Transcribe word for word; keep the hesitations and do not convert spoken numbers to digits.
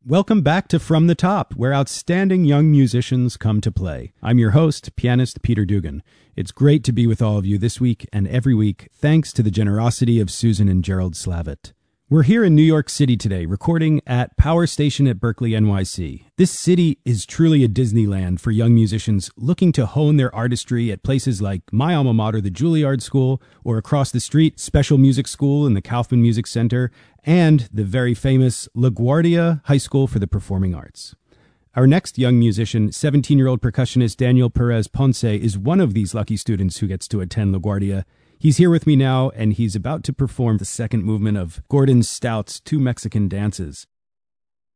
Welcome back to From the Top, where outstanding young musicians come to play. I'm your host, pianist Peter Dugan. It's great to be with all of you this week and every week, thanks to the generosity of Susan and Gerald Slavitt. We're here in New York City today, recording at Power Station at Berkeley, N Y C. This city is truly a Disneyland for young musicians looking to hone their artistry at places like my alma mater, the Juilliard School, or across the street, Special Music School in the Kaufman Music Center, and the very famous LaGuardia High School for the Performing Arts. Our next young musician, seventeen-year-old percussionist Daniel Perez Ponce, is one of these lucky students who gets to attend LaGuardia. He's here with me now, and he's about to perform the second movement of Gordon Stout's Two Mexican Dances.